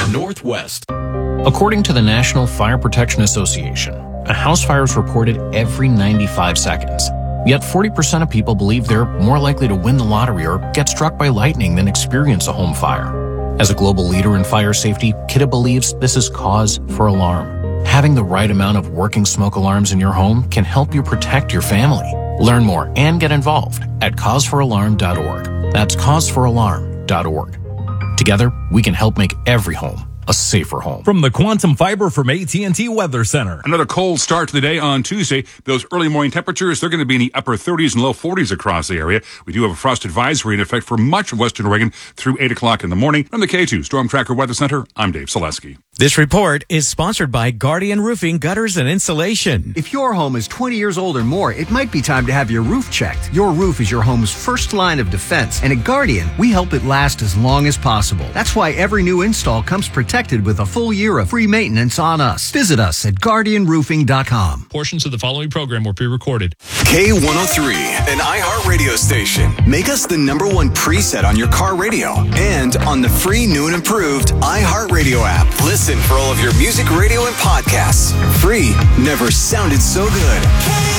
Northwest. According to the National Fire Protection Association, a house fire is reported every 95 seconds. Yet 40% of people believe they're more likely to win the lottery or get struck by lightning than experience a home fire. As a global leader in fire safety, Kidde believes this is cause for alarm. Having the right amount of working smoke alarms in your home can help you protect your family. Learn more and get involved at causeforalarm.org. That's causeforalarm.org. Together, we can help make every home a safer home. From the Quantum Fiber from AT&T Weather Center. Another cold start to the day on Tuesday. Those early morning temperatures, they're going to be in the upper 30s and low 40s across the area. We do have a frost advisory in effect for much of western Oregon through 8 o'clock in the morning. From the K2 Storm Tracker Weather Center, I'm Dave Selesky. This report is sponsored by Guardian Roofing Gutters and Insulation. If your home is 20 years old or more, it might be time to have your roof checked. Your roof is your home's first line of defense, and at Guardian, we help it last as long as possible. That's why every new install comes protected with a full year of free maintenance on us. Visit us at guardianroofing.com. Portions of the following program were pre-recorded. K103, an iHeart radio station. Make us the number one preset on your car radio and on the free new and improved iHeart Radio app. Listen for all of your music, radio, and podcasts. Free never sounded so good.